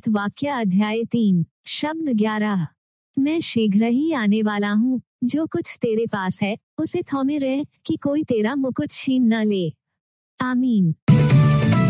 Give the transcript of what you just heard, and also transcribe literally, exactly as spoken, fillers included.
वाक्य अध्याय तीन शब्द ग्यारह। मैं शीघ्र ही आने वाला हूँ। जो कुछ तेरे पास है उसे थौमे रह कि कोई तेरा मुकुट छीन न ले। आमीन।